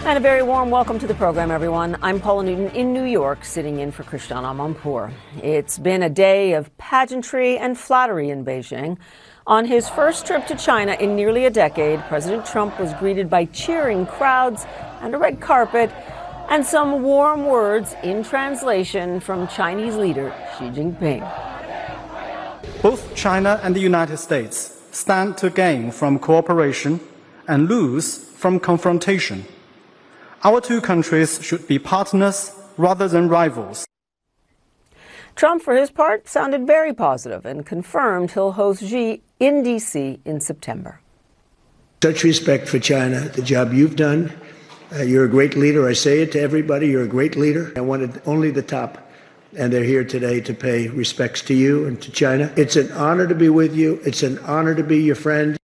And a very warm welcome to the program, everyone. I'm Paula Newton in New York, sitting in for Krishan Amanpour. It's been a day of pageantry and flattery in Beijing. On his first trip to China in nearly a decade, President Trump was greeted by cheering crowds and a red carpet and some warm words in translation from Chinese leader Xi Jinping. Both China and the United States stand to gain from cooperation and lose from confrontation. Our two countries should be partners rather than rivals. Trump, for his part, sounded very positive and confirmed he'll host Xi in D.C. in September. Such respect for China, the job you've done. You're a great leader. I say it to everybody. You're a great leader. I wanted only the top, and they're here today to pay respects to you and to China. It's an honor to be with you. It's an honor to be your friend.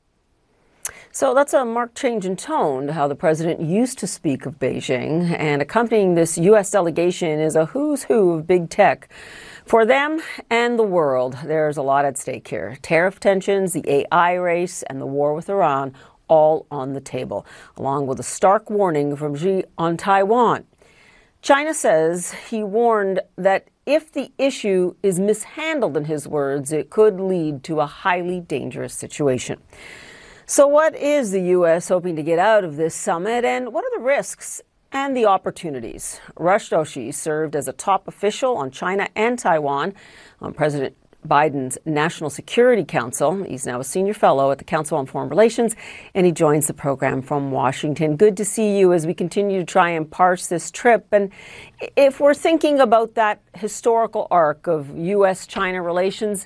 So that's a marked change in tone to how the president used to speak of Beijing. And accompanying this U.S. delegation is a who's who of big tech. For them and the world, there's a lot at stake here. Tariff tensions, the AI race, and the war with Iran, all on the table, along with a stark warning from Xi on Taiwan. China says he warned that if the issue is mishandled, in his words, it could lead to a highly dangerous situation. So what is the U.S. hoping to get out of this summit, and what are the risks and the opportunities? Rush Doshi served as a top official on China and Taiwan on President Biden's National Security Council. He's now a senior fellow at the Council on Foreign Relations, and he joins the program from Washington. Good to see you as we continue to try and parse this trip. And if we're thinking about that historical arc of U.S.-China relations,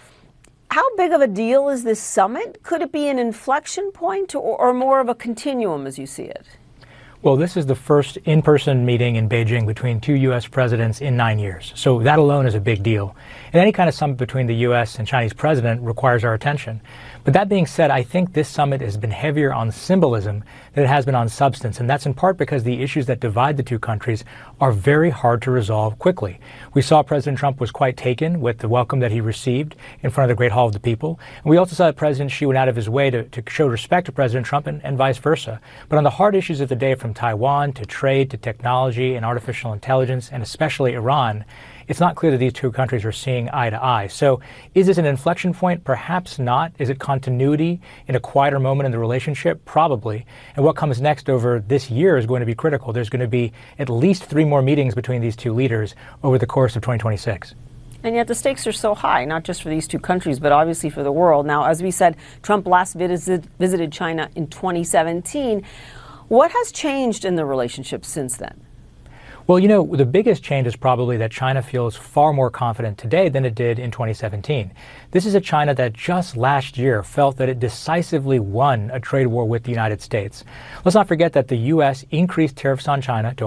how big of a deal is this summit? Could it be an inflection point or more of a continuum as you see it? Well, this is the first in-person meeting in Beijing between two U.S. presidents in 9 years. So that alone is a big deal. And any kind of summit between the U.S. and Chinese president requires our attention. But that being said, I think this summit has been heavier on symbolism than it has been on substance. And that's in part because the issues that divide the two countries are very hard to resolve quickly. We saw President Trump was quite taken with the welcome that he received in front of the Great Hall of the People. And we also saw that President Xi went out of his way to show respect to President Trump and vice versa. But on the hard issues of the day, from Taiwan to trade to technology and artificial intelligence, and especially Iran, it's not clear that these two countries are seeing eye to eye. So is this an inflection point? Perhaps not. Is it continuity in a quieter moment in the relationship? Probably. And what comes next over this year is going to be critical. There's going to be at least 3 more meetings between these two leaders over the course of 2026. And yet the stakes are so high, not just for these two countries, but obviously for the world. Now, as we said, Trump last visited China in 2017. What has changed in the relationship since then? Well, you know, the biggest change is probably that China feels far more confident today than it did in 2017. This is a China that just last year felt that it decisively won a trade war with the United States. Let's not forget that the U.S. increased tariffs on China to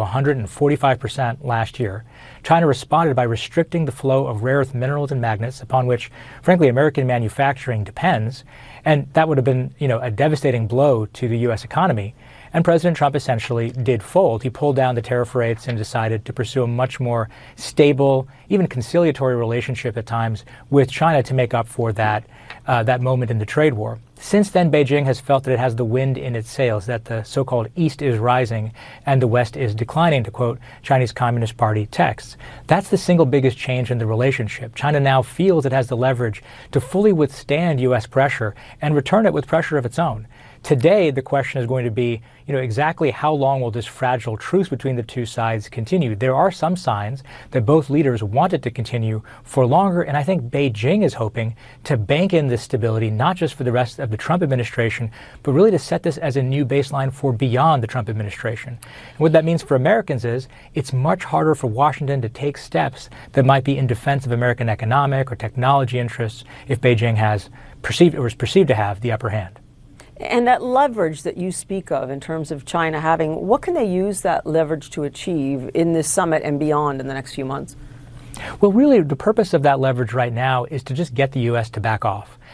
145% last year. China responded by restricting the flow of rare earth minerals and magnets, upon which, frankly, American manufacturing depends. And that would have been, a devastating blow to the U.S. economy. And President Trump essentially did fold. He pulled down the tariff rates and decided to pursue a much more stable, even conciliatory relationship at times with China to make up for that moment in the trade war. Since then, Beijing has felt that it has the wind in its sails, that the so-called East is rising and the West is declining, to quote Chinese Communist Party texts. That's the single biggest change in the relationship. China now feels it has the leverage to fully withstand U.S. pressure and return it with pressure of its own. Today, the question is going to be, exactly how long will this fragile truce between the two sides continue? There are some signs that both leaders want it to continue for longer, and I think Beijing is hoping to bank in this stability, not just for the rest of the Trump administration, but really to set this as a new baseline for beyond the Trump administration. And what that means for Americans is it's much harder for Washington to take steps that might be in defense of American economic or technology interests if Beijing has perceived or is perceived to have the upper hand. And that leverage that you speak of in terms of China having, what can they use that leverage to achieve in this summit and beyond in the next few months? Well, really, the purpose of that leverage right now is to just get the U.S. to back off.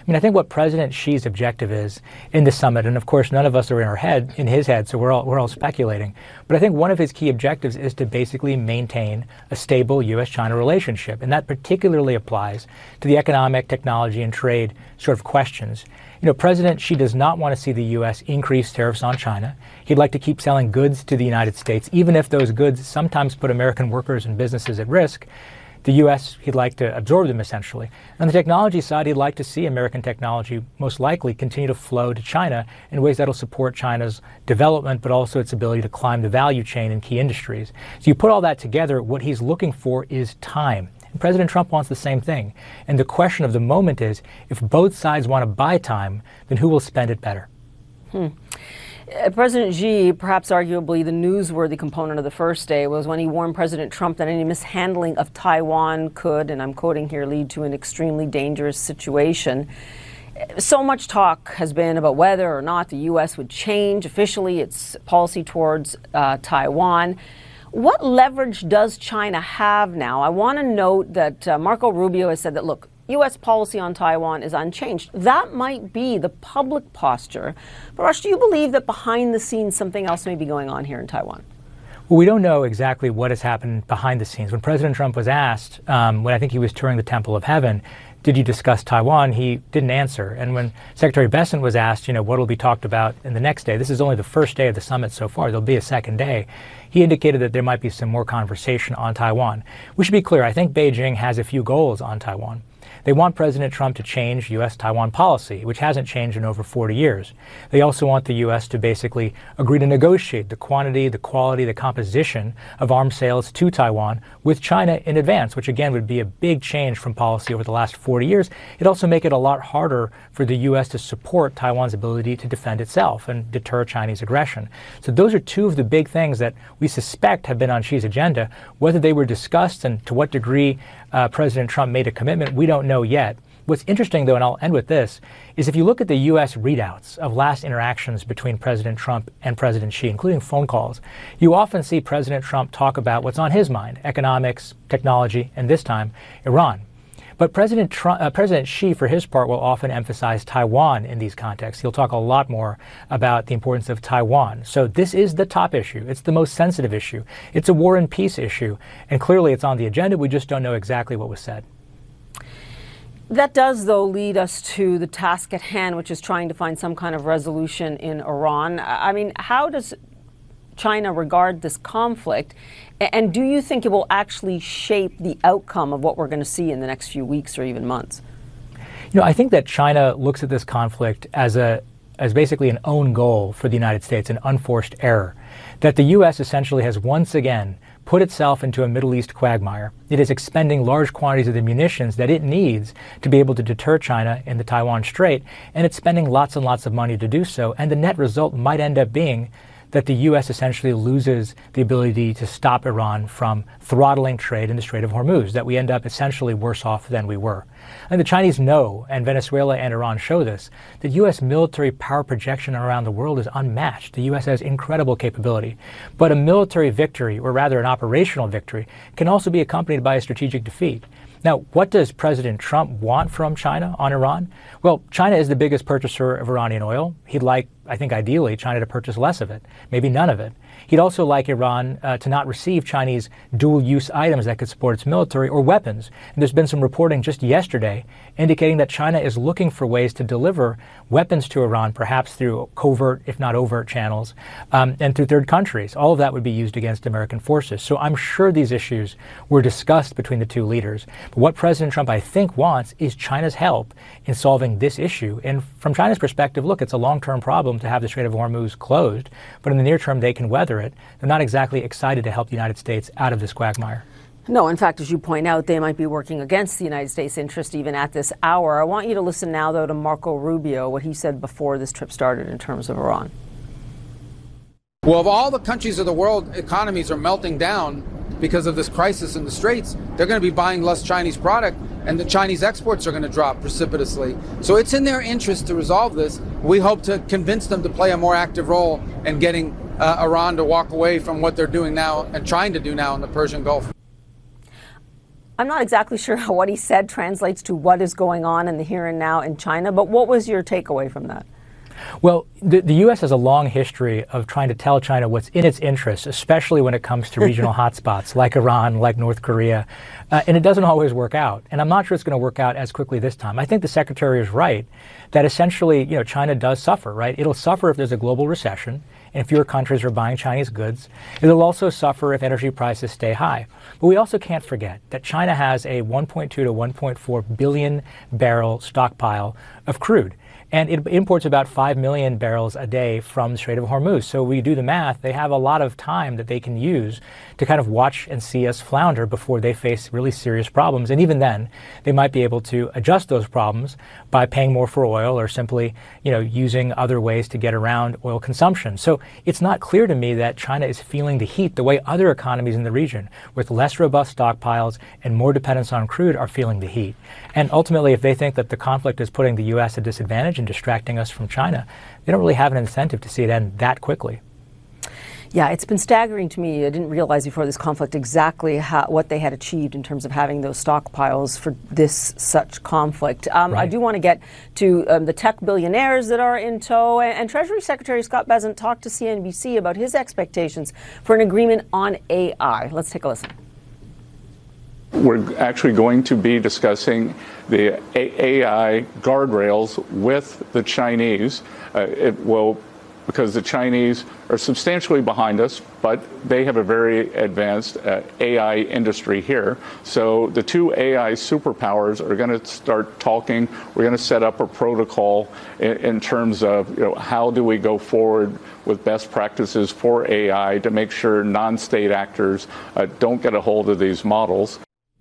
I think what President Xi's objective is in the summit, and of course none of us are in his head, so we're all speculating, but I think one of his key objectives is to basically maintain a stable U.S.-China relationship, and that particularly applies to the economic, technology, and trade sort of questions. President Xi does not want to see the U.S. increase tariffs on China. He'd like to keep selling goods to the United States, even if those goods sometimes put American workers and businesses at risk. The U.S., he'd like to absorb them, essentially. On the technology side, he'd like to see American technology most likely continue to flow to China in ways that'll support China's development, but also its ability to climb the value chain in key industries. So you put all that together, what he's looking for is time. And President Trump wants the same thing. And the question of the moment is, if both sides want to buy time, then who will spend it better? President Xi, perhaps arguably the newsworthy component of the first day, was when he warned President Trump that any mishandling of Taiwan could, and I'm quoting here, lead to an extremely dangerous situation. So much talk has been about whether or not the U.S. would change officially its policy towards Taiwan. What leverage does China have now? I want to note that Marco Rubio has said that, look, U.S. policy on Taiwan is unchanged. That might be the public posture. But Rush, do you believe that behind the scenes something else may be going on here in Taiwan? Well, we don't know exactly what has happened behind the scenes. When President Trump was asked, when I think he was touring the Temple of Heaven, did you discuss Taiwan? He didn't answer. And when Secretary Bessent was asked, what will be talked about in the next day, this is only the first day of the summit so far, there'll be a second day, he indicated that there might be some more conversation on Taiwan. We should be clear, I think Beijing has a few goals on Taiwan. They want President Trump to change U.S.-Taiwan policy, which hasn't changed in over 40 years. They also want the U.S. to basically agree to negotiate the quantity, the quality, the composition of arms sales to Taiwan with China in advance, which again would be a big change from policy over the last 40 years. It'd also make it a lot harder for the U.S. to support Taiwan's ability to defend itself and deter Chinese aggression. So those are two of the big things that we suspect have been on Xi's agenda. Whether they were discussed and to what degree President Trump made a commitment, we don't know yet. What's interesting, though, and I'll end with this, is if you look at the U.S. readouts of last interactions between President Trump and President Xi, including phone calls, you often see President Trump talk about what's on his mind, economics, technology, and this time, Iran. But President Xi, for his part, will often emphasize Taiwan in these contexts. He'll talk a lot more about the importance of Taiwan. So this is the top issue. It's the most sensitive issue. It's a war and peace issue. And clearly it's on the agenda. We just don't know exactly what was said. That does, though, lead us to the task at hand, which is trying to find some kind of resolution in Iran. I mean, how does China regard this conflict? And do you think it will actually shape the outcome of what we're going to see in the next few weeks or even months? I think that China looks at this conflict as basically an own goal for the United States, an unforced error, that the U.S. essentially has once again put itself into a Middle East quagmire. It is expending large quantities of the munitions that it needs to be able to deter China in the Taiwan Strait, and it's spending lots and lots of money to do so. And the net result might end up being that the U.S. essentially loses the ability to stop Iran from throttling trade in the Strait of Hormuz, that we end up essentially worse off than we were. And the Chinese know, and Venezuela and Iran show this, that U.S. military power projection around the world is unmatched. The U.S. has incredible capability. But a military victory, or rather an operational victory, can also be accompanied by a strategic defeat. Now, what does President Trump want from China on Iran? Well, China is the biggest purchaser of Iranian oil. He'd like, I think ideally, China to purchase less of it, maybe none of it. He'd also like Iran to not receive Chinese dual-use items that could support its military or weapons. And there's been some reporting just yesterday indicating that China is looking for ways to deliver weapons to Iran, perhaps through covert, if not overt channels, and through third countries. All of that would be used against American forces. So I'm sure these issues were discussed between the two leaders. But what President Trump, I think, wants is China's help in solving this issue. And from China's perspective, look, it's a long-term problem to have the Strait of Hormuz closed, but in the near term, they can weather it. They're not exactly excited to help the United States out of this quagmire. No, in fact, as you point out, they might be working against the United States' interest even at this hour. I want you to listen now, though, to Marco Rubio, what he said before this trip started in terms of Iran. Well, of all the countries of the world, economies are melting down because of this crisis in the Straits. They're going to be buying less Chinese product, and the Chinese exports are going to drop precipitously. So it's in their interest to resolve this. We hope to convince them to play a more active role in getting Iran to walk away from what they're doing now and trying to do now in the Persian Gulf. I'm not exactly sure how what he said translates to what is going on in the here and now in China, but what was your takeaway from that? Well, the U.S. has a long history of trying to tell China what's in its interest, especially when it comes to regional hotspots like Iran, like North Korea, and it doesn't always work out. And I'm not sure it's going to work out as quickly this time. I think the Secretary is right that essentially, China does suffer, right? It'll suffer if there's a global recession and fewer countries are buying Chinese goods. It'll also suffer if energy prices stay high. But we also can't forget that China has a 1.2 to 1.4 billion barrel stockpile of crude. And it imports about 5 million barrels a day from the Strait of Hormuz. So we do the math, they have a lot of time that they can use to kind of watch and see us flounder before they face really serious problems. And even then, they might be able to adjust those problems by paying more for oil or simply, using other ways to get around oil consumption. So it's not clear to me that China is feeling the heat the way other economies in the region with less robust stockpiles and more dependence on crude are feeling the heat. And ultimately, if they think that the conflict is putting the U.S. at a disadvantage and distracting us from China, they don't really have an incentive to see it end that quickly. Yeah, it's been staggering to me. I didn't realize before this conflict exactly what they had achieved in terms of having those stockpiles for such conflict. Right. I do want to get to the tech billionaires that are in tow. And Treasury Secretary Scott Bessent talked to CNBC about his expectations for an agreement on AI. Let's take a listen. We're actually going to be discussing the AI guardrails with the Chinese. Because the Chinese are substantially behind us, but they have a very advanced AI industry here. So the two AI superpowers are going to start talking. We're going to set up a protocol in terms of how do we go forward with best practices for AI to make sure non-state actors don't get a hold of these models.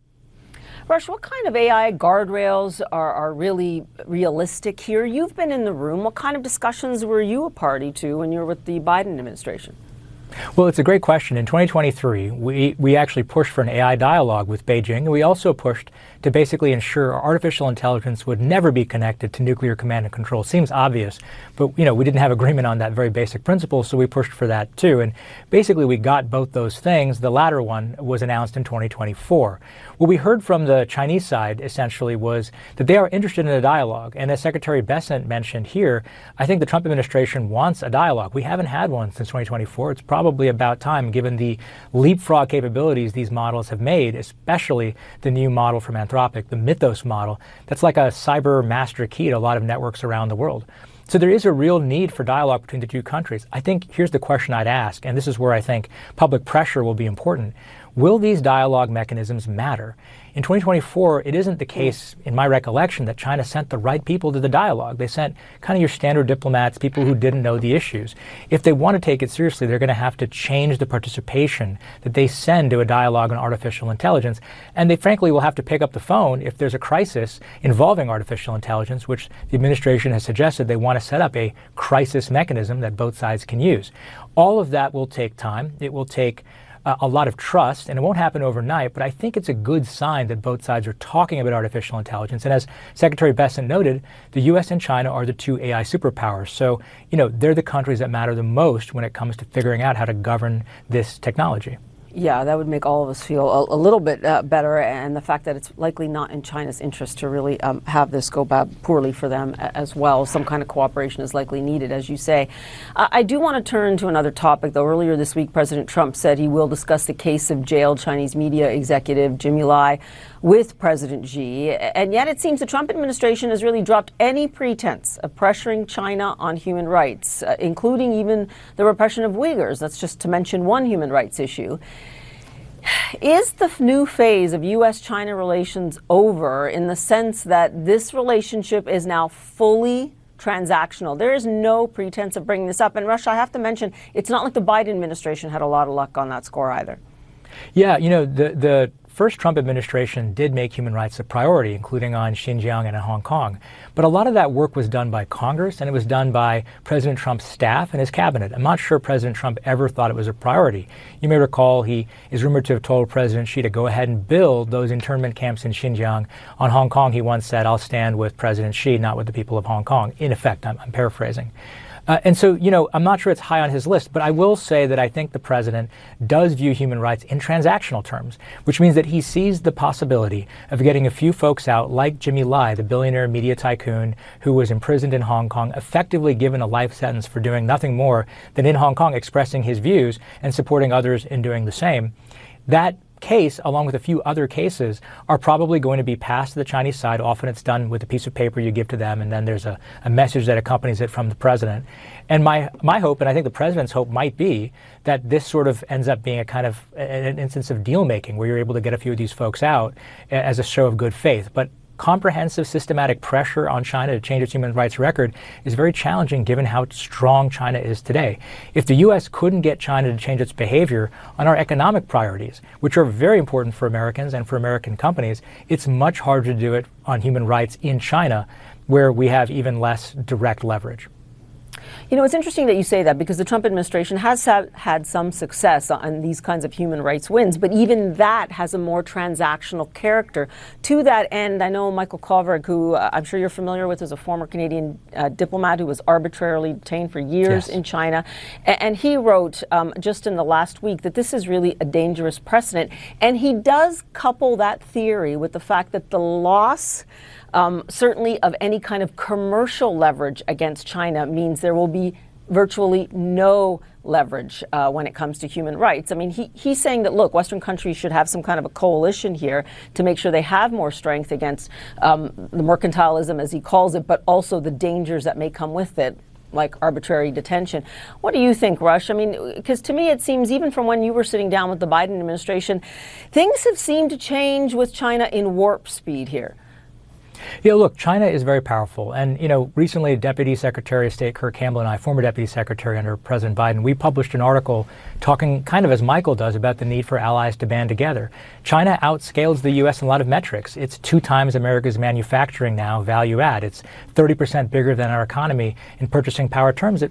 Rush, what kind of AI guardrails are really realistic here? You've been in the room. What kind of discussions were you a party to when you were with the Biden administration? Well, it's a great question. In 2023, we actually pushed for an AI dialogue with Beijing, and we also pushed to basically ensure artificial intelligence would never be connected to nuclear command and control. Seems obvious, but we didn't have agreement on that very basic principle, so we pushed for that too. And basically, we got both those things. The latter one was announced in 2024. What we heard from the Chinese side essentially was that they are interested in a dialogue. And as Secretary Bessent mentioned here, I think the Trump administration wants a dialogue. We haven't had one since 2024. It's probably about time, given the leapfrog capabilities these models have made, especially the new model from Anthropic, the Mythos model. That's like a cyber master key to a lot of networks around the world. So there is a real need for dialogue between the two countries. I think here's the question I'd ask, and this is where I think public pressure will be important. Will these dialogue mechanisms matter? In 2024, it isn't the case, in my recollection, that China sent the right people to the dialogue. They sent kind of your standard diplomats, people who didn't know the issues. If they want to take it seriously, they're going to have to change the participation that they send to a dialogue on artificial intelligence. And they frankly will have to pick up the phone if there's a crisis involving artificial intelligence, which the administration has suggested they want to set up a crisis mechanism that both sides can use. All of that will take time. It will take a lot of trust, and it won't happen overnight, but I think it's a good sign that both sides are talking about artificial intelligence. And as Secretary Bessent noted, the U.S. and China are the two AI superpowers. So, they're the countries that matter the most when it comes to figuring out how to govern this technology. Yeah, that would make all of us feel a little bit better, and the fact that it's likely not in China's interest to really have this go poorly for them as well. Some kind of cooperation is likely needed, as you say. I do want to turn to another topic, though. Earlier this week, President Trump said he will discuss the case of jailed Chinese media executive Jimmy Lai with President Xi, and yet it seems the Trump administration has really dropped any pretense of pressuring China on human rights, including even the repression of Uyghurs. That's just to mention one human rights issue. Is the new phase of U.S.-China relations over in the sense that this relationship is now fully transactional? There is no pretense of bringing this up. And Rush, I have to mention, it's not like the Biden administration had a lot of luck on that score either. Yeah, the first Trump administration did make human rights a priority, including on Xinjiang and in Hong Kong. But a lot of that work was done by Congress, and it was done by President Trump's staff and his cabinet. I'm not sure President Trump ever thought it was a priority. You may recall he is rumored to have told President Xi to go ahead and build those internment camps in Xinjiang. On Hong Kong, he once said, "I'll stand with President Xi, not with the people of Hong Kong." In effect, I'm paraphrasing. And so, I'm not sure it's high on his list, but I will say that I think the president does view human rights in transactional terms, which means that he sees the possibility of getting a few folks out like Jimmy Lai, the billionaire media tycoon who was imprisoned in Hong Kong, effectively given a life sentence for doing nothing more than in Hong Kong expressing his views and supporting others in doing the same. That case, along with a few other cases, are probably going to be passed to the Chinese side. Often it's done with a piece of paper you give to them, and then there's a message that accompanies it from the president. And my hope, and I think the president's hope, might be that this sort of ends up being a kind of an instance of deal-making where you're able to get a few of these folks out as a show of good faith. But comprehensive, systematic pressure on China to change its human rights record is very challenging given how strong China is today. If the U.S. couldn't get China to change its behavior on our economic priorities, which are very important for Americans and for American companies, it's much harder to do it on human rights in China, where we have even less direct leverage. It's interesting that you say that, because the Trump administration has had some success on these kinds of human rights wins, but even that has a more transactional character. To that end, I know Michael Kovrig, who I'm sure you're familiar with, is a former Canadian diplomat who was arbitrarily detained for years in China. And he wrote just in the last week that this is really a dangerous precedent. And he does couple that theory with the fact that the loss certainly of any kind of commercial leverage against China means there will be virtually no leverage when it comes to human rights. I mean, he's saying that, look, Western countries should have some kind of a coalition here to make sure they have more strength against the mercantilism, as he calls it, but also the dangers that may come with it, like arbitrary detention. What do you think, Rush? I mean, because to me it seems, even from when you were sitting down with the Biden administration, things have seemed to change with China in warp speed here. Yeah, look, China is very powerful. And, recently Deputy Secretary of State Kirk Campbell and I, former Deputy Secretary under President Biden, we published an article talking kind of as Michael does about the need for allies to band together. China outscales the U.S. in a lot of metrics. It's 2 times America's manufacturing now, value add. It's 30% bigger than our economy in purchasing power terms.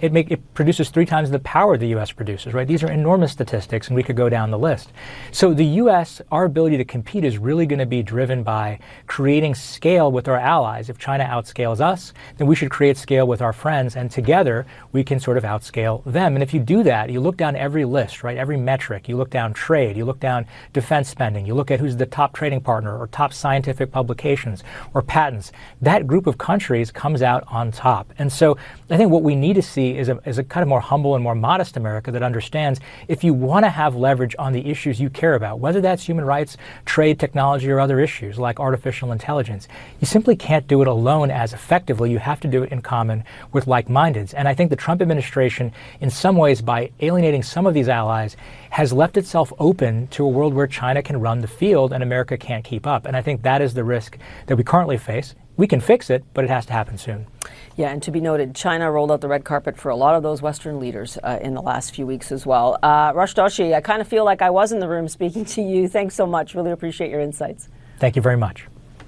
It produces 3 times the power the U.S. produces, right? These are enormous statistics, and we could go down the list. So the U.S., our ability to compete is really going to be driven by creating scale with our allies. If China outscales us, then we should create scale with our friends, and together we can sort of outscale them. And if you do that, you look down every list, right? Every metric. You look down trade, you look down defense spending, you look at who's the top trading partner or top scientific publications or patents. That group of countries comes out on top. And so I think what we need to see is a kind of more humble and more modest America that understands, if you want to have leverage on the issues you care about, whether that's human rights, trade, technology, or other issues like artificial intelligence, you simply can't do it alone as effectively. You have to do it in common with like-mindeds. And I think the Trump administration, in some ways, by alienating some of these allies, has left itself open to a world where China can run the field and America can't keep up. And I think that is the risk that we currently face. We can fix it, but it has to happen soon. Yeah, and to be noted, China rolled out the red carpet for a lot of those Western leaders in the last few weeks as well. Rush Doshi, I kind of feel like I was in the room speaking to you. Thanks so much. Really appreciate your insights. Thank you very much.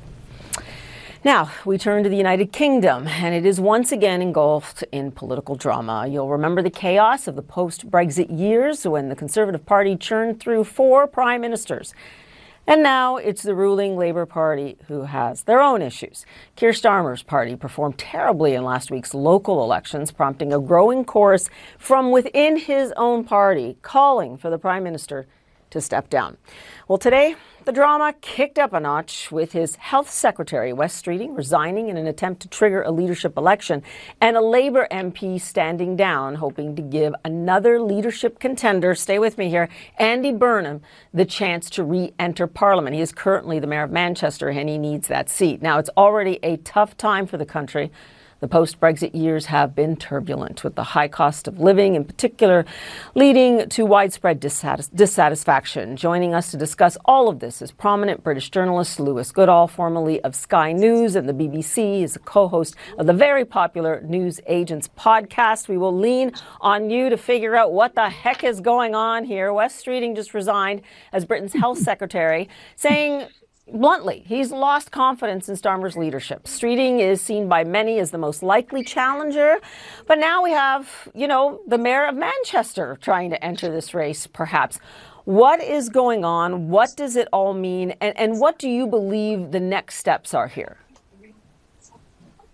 Now, we turn to the United Kingdom, and it is once again engulfed in political drama. You'll remember the chaos of the post-Brexit years when the Conservative Party churned through 4 prime ministers. And now it's the ruling Labour Party who has their own issues. Keir Starmer's party performed terribly in last week's local elections, prompting a growing chorus from within his own party calling for the Prime Minister to step down. Well, today, the drama kicked up a notch with his health secretary, Wes Streeting, resigning in an attempt to trigger a leadership election, and a Labour MP standing down, hoping to give another leadership contender, stay with me here, Andy Burnham, the chance to re-enter Parliament. He is currently the Mayor of Manchester, and he needs that seat. Now, it's already a tough time for the country. The post-Brexit years have been turbulent, with the high cost of living in particular leading to widespread dissatisfaction. Joining us to discuss all of this is prominent British journalist Lewis Goodall, formerly of Sky News and the BBC, is a co-host of the very popular News Agents podcast. We will lean on you to figure out what the heck is going on here. Wes Streeting just resigned as Britain's health secretary, saying bluntly, he's lost confidence in Starmer's leadership. Streeting is seen by many as the most likely challenger. But now we have, the mayor of Manchester trying to enter this race, perhaps. What is going on? What does it all mean? And what do you believe the next steps are here?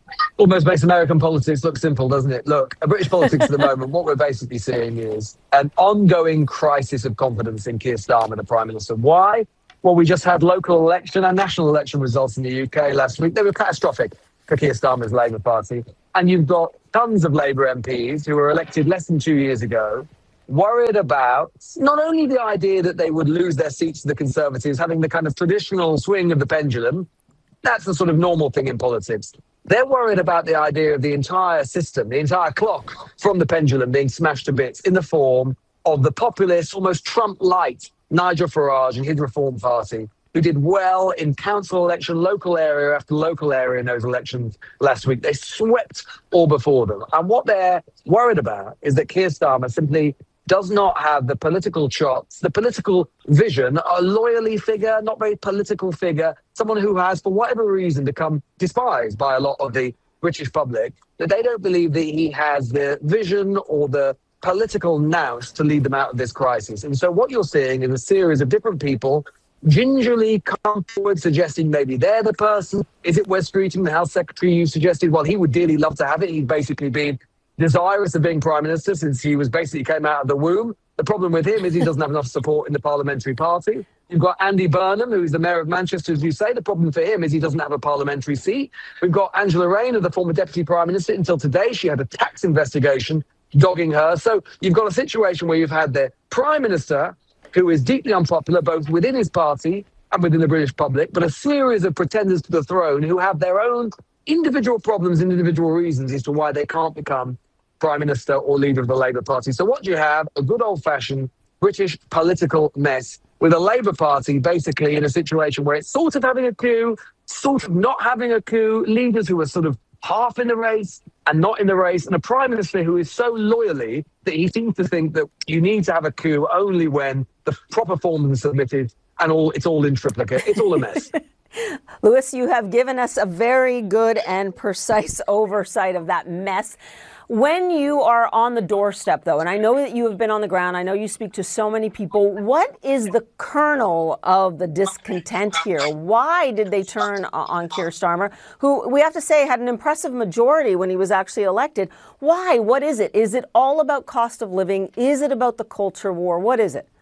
almost makes American politics look simple, doesn't it? Look, British politics at the moment, what we're basically seeing is an ongoing crisis of confidence in Keir Starmer, the Prime Minister. Why? Well, we just had local election and national election results in the UK last week. They were catastrophic for Keir Starmer's Labour Party. And you've got tons of Labour MPs who were elected less than 2 years ago, worried about not only the idea that they would lose their seats to the Conservatives, having the kind of traditional swing of the pendulum. That's the sort of normal thing in politics. They're worried about the idea of the entire system, the entire clock from the pendulum being smashed to bits in the form of the populist, almost Trump-light Nigel Farage and his Reform Party, who did well in council election, local area after local area in those elections last week. They swept all before them. And what they're worried about is that Keir Starmer simply does not have the political chops, the political vision, a loyally figure, not very political figure, someone who has, for whatever reason, become despised by a lot of the British public, that they don't believe that he has the vision or the political nous to lead them out of this crisis. And so what you're seeing is a series of different people gingerly come forward, suggesting maybe they're the person. Is it Wes Streeting, the Health Secretary, you suggested? Well, he would dearly love to have it. He's basically been desirous of being Prime Minister since he was basically came out of the womb. The problem with him is he doesn't have enough support in the parliamentary party. You've got Andy Burnham, who's the Mayor of Manchester, as you say. The problem for him is he doesn't have a parliamentary seat. We've got Angela Rayner, the former Deputy Prime Minister. Until today, she had a tax investigation dogging her. So you've got a situation where you've had the Prime Minister, who is deeply unpopular, both within his party and within the British public, but a series of pretenders to the throne who have their own individual problems and individual reasons as to why they can't become Prime Minister or leader of the Labour Party. So what do you have? A good old-fashioned British political mess with a Labour Party basically in a situation where it's sort of having a coup, sort of not having a coup, leaders who are sort of half in the race and not in the race, and a Prime Minister who is so loyally that he seems to think that you need to have a coup only when the proper forms are submitted and it's all in triplicate. It's all a mess. Lewis, you have given us a very good and precise oversight of that mess. When you are on the doorstep, though, and I know that you have been on the ground, I know you speak to so many people, what is the kernel of the discontent here? Why did they turn on Keir Starmer, who we have to say had an impressive majority when he was actually elected? Why? What is it? Is it all about cost of living? Is it about the culture war? What is it?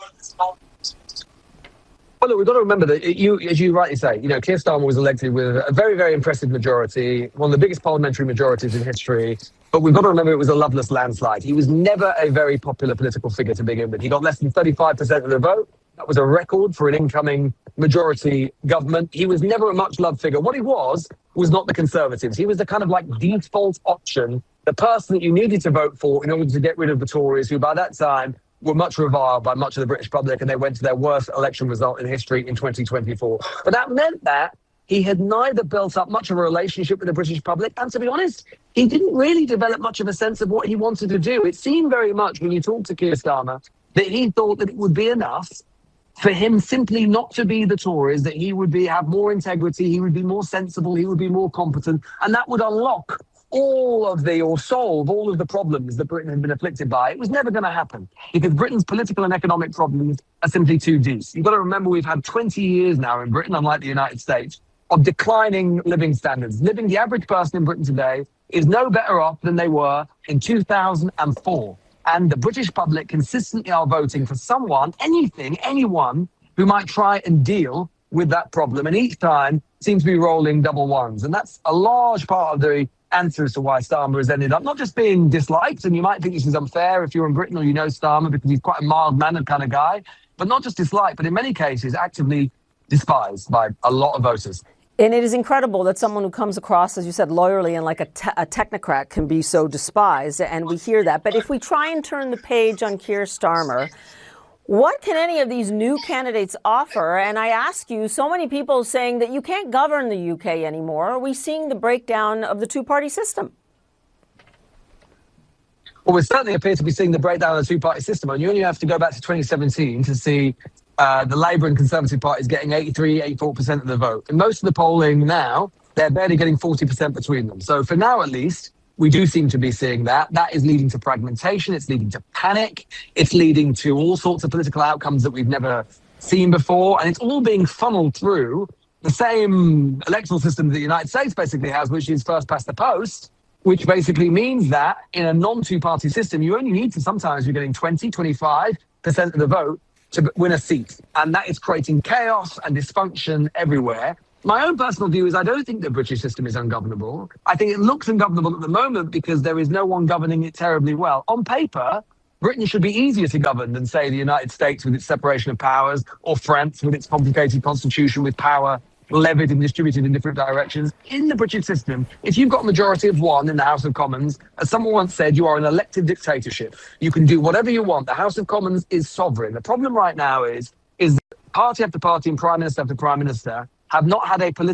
Well, look, we've got to remember that, as you rightly say, Keir Starmer was elected with a very, very impressive majority, one of the biggest parliamentary majorities in history. But we've got to remember it was a loveless landslide. He was never a very popular political figure to begin with. He got less than 35% of the vote. That was a record for an incoming majority government. He was never a much-loved figure. What he was not the Conservatives. He was the kind of like default option, the person that you needed to vote for in order to get rid of the Tories, who by that time were much reviled by much of the British public, and they went to their worst election result in history in 2024. But that meant that he had neither built up much of a relationship with the British public, and to be honest, he didn't really develop much of a sense of what he wanted to do. It seemed very much, when you talk to Keir Starmer, that he thought that it would be enough for him simply not to be the Tories, that he would have more integrity, he would be more sensible, he would be more competent, and that would unlock solve all of the problems that Britain had been afflicted by. It was never going to happen because Britain's political and economic problems are simply too deep. You've got to remember we've had 20 years now in Britain, unlike the United States, of declining living standards. The average person in Britain today is no better off than they were in 2004. And the British public consistently are voting for anyone who might try and deal with that problem. And each time seems to be rolling double ones. And that's a large part of the answer as to why Starmer has ended up not just being disliked, and you might think this is unfair if you're in Britain or you know Starmer because he's quite a mild-mannered kind of guy, but not just disliked, but in many cases actively despised by a lot of voters. And it is incredible that someone who comes across, as you said, lawyerly and like a technocrat can be so despised, and we hear that. But if we try and turn the page on Keir Starmer, what can any of these new candidates offer? And I ask you, so many people saying that you can't govern the UK anymore. Are we seeing the breakdown of the two-party system? Well, we certainly appear to be seeing the breakdown of the two-party system. And you only have to go back to 2017 to see the Labour and Conservative parties getting 83, 84% of the vote. In most of the polling now, they're barely getting 40% between them. So for now, at least, we do seem to be seeing that. That is leading to fragmentation. It's leading to panic. It's leading to all sorts of political outcomes that we've never seen before. And it's all being funneled through the same electoral system that the United States basically has, which is first past the post, which basically means that in a non-two-party system, you only need to, sometimes you're getting 20, 25% of the vote to win a seat. And that is creating chaos and dysfunction everywhere. My own personal view is I don't think the British system is ungovernable. I think it looks ungovernable at the moment because there is no one governing it terribly well. On paper, Britain should be easier to govern than, say, the United States with its separation of powers, or France with its complicated constitution with power levied and distributed in different directions. In the British system, if you've got a majority of one in the House of Commons, as someone once said, you are an elected dictatorship. You can do whatever you want. The House of Commons is sovereign. The problem right now is that party after party and prime minister after prime minister have not had a political